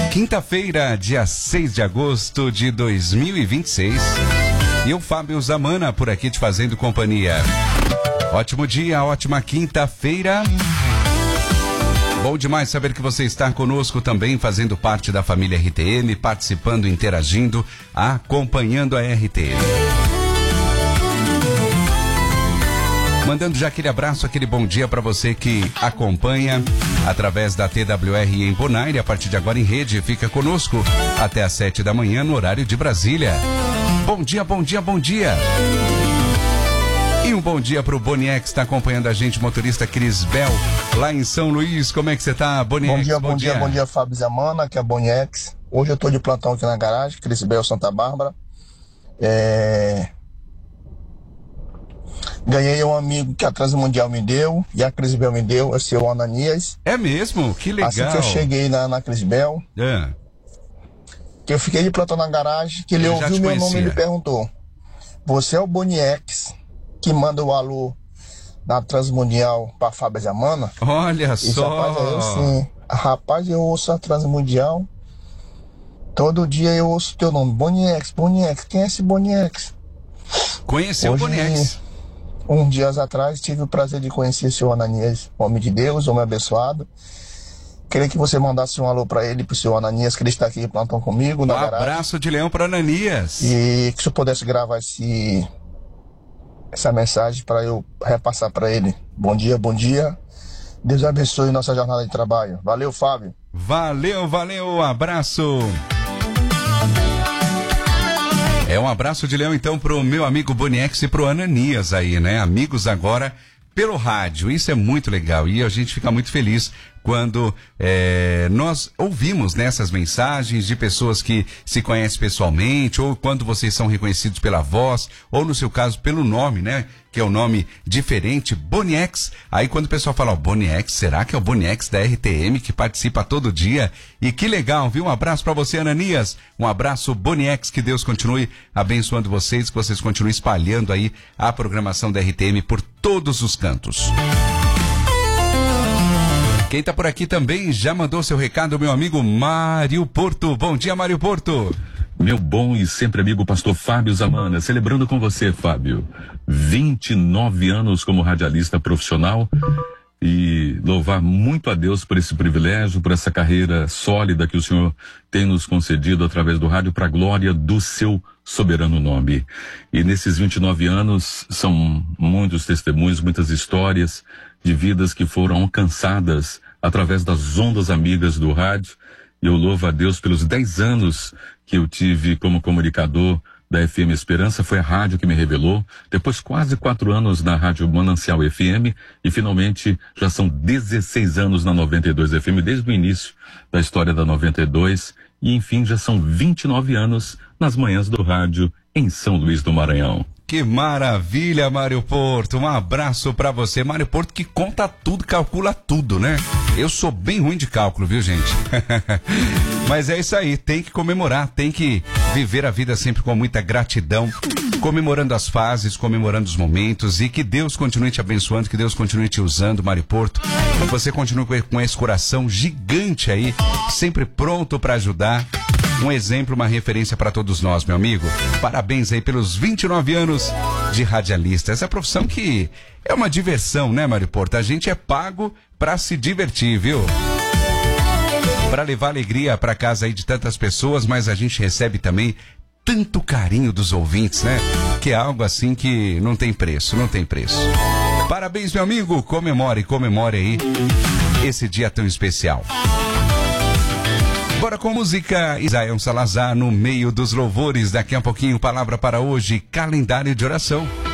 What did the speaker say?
Quinta-feira, dia 6 de agosto de 2026. E eu, Fábio Zamana, por aqui te fazendo companhia. Ótimo dia, ótima quinta-feira. Bom demais saber que você está conosco também, fazendo parte da família RTM, participando, interagindo, acompanhando a RTM. Mandando já aquele abraço, aquele bom dia para você que acompanha através da TWR em Bonaire. A partir de agora em rede, fica conosco até às 7 da manhã no horário de Brasília. Bom dia, bom dia, bom dia. E um bom dia pro Boniex, está acompanhando a gente, motorista Crisbel, lá em São Luís. Como é que você tá, Boniex? Bom dia, Fábio Zamana, aqui é a Boniex. Hoje eu tô de plantão aqui na garagem, Crisbel, Santa Bárbara. Ganhei um amigo que a Transmundial me deu e a Crisbel me deu, é o seu Ananias. É mesmo? Que legal. Assim que eu cheguei na Crisbel, que eu fiquei de plantão na garagem, que ele ouviu meu nome e ele perguntou: você é o Boniex que manda o alô da Transmundial pra Fábio Zamana? Olha só. Rapaz, eu ouço a Transmundial, todo dia eu ouço o teu nome, Boniex. Quem é esse Boniex? Conheceu o Boniex? Uns dias atrás tive o prazer de conhecer o senhor Ananias, homem de Deus, homem abençoado. Queria que você mandasse um alô para ele, pro senhor Ananias, que ele está aqui em plantão comigo na garagem. Abraço de leão para Ananias. E que se eu pudesse gravar essa mensagem para eu repassar para ele. Bom dia. Deus abençoe nossa jornada de trabalho. Valeu, Fábio. Valeu, abraço. Um abraço de leão então pro meu amigo Boniex e pro Ananias aí, né? Amigos agora pelo rádio, isso é muito legal e a gente fica muito feliz quando nós ouvimos nessas mensagens de pessoas que se conhecem pessoalmente, ou quando vocês são reconhecidos pela voz, ou no seu caso pelo nome, né? Que é um nome diferente, Boniex. Aí quando o pessoal fala, Boniex, será que é o Boniex da RTM que participa todo dia? E que legal, viu? Um abraço pra você, Ananias. Um abraço, Boniex, que Deus continue abençoando vocês, que vocês continuem espalhando aí a programação da RTM por todos os cantos. Quem tá por aqui também já mandou seu recado, meu amigo Mário Porto. Bom dia, Mário Porto. Meu bom e sempre amigo pastor Fábio Zamana, celebrando com você, Fábio, 29 anos como radialista profissional e louvar muito a Deus por esse privilégio, por essa carreira sólida que o Senhor tem nos concedido através do rádio para a glória do seu soberano nome. E nesses 29 anos são muitos testemunhos, muitas histórias de vidas que foram alcançadas através das ondas amigas do rádio. E eu louvo a Deus pelos 10 anos que eu tive como comunicador da FM Esperança. Foi a rádio que me revelou. Depois quase 4 anos na Rádio Manancial FM. E finalmente já são 16 anos na 92 FM, desde o início da história da 92. E enfim, já são 29 anos nas manhãs do rádio em São Luís do Maranhão. Que maravilha, Mário Porto. Um abraço pra você. Mário Porto que conta tudo, calcula tudo, né? Eu sou bem ruim de cálculo, viu, gente? Mas é isso aí, tem que comemorar, tem que viver a vida sempre com muita gratidão, comemorando as fases, comemorando os momentos, e que Deus continue te abençoando, que Deus continue te usando, Mário Porto. Que você continue com esse coração gigante aí, sempre pronto pra ajudar. Um exemplo, uma referência para todos nós, meu amigo. Parabéns aí pelos 29 anos de radialista. Essa profissão que é uma diversão, né, Mário Porto? A gente é pago para se divertir, viu? Para levar alegria para casa aí de tantas pessoas, mas a gente recebe também tanto carinho dos ouvintes, né? Que é algo assim que não tem preço, não tem preço. Parabéns, meu amigo. Comemore aí esse dia tão especial. Bora com música. Isael Salazar no meio dos louvores. Daqui a pouquinho, palavra para hoje, calendário de oração.